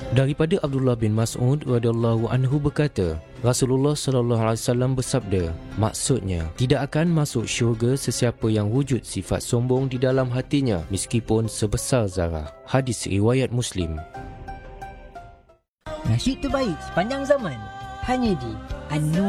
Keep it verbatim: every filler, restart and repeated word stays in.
Daripada Abdullah bin Mas'ud radhiyallahu anhu berkata, Rasulullah sallallahu alaihi wasallam bersabda, maksudnya, tidak akan masuk syurga sesiapa yang wujud sifat sombong di dalam hatinya meskipun sebesar zarah. Hadis riwayat Muslim. Nasyid terbaik sepanjang zaman hanya di An-Nur.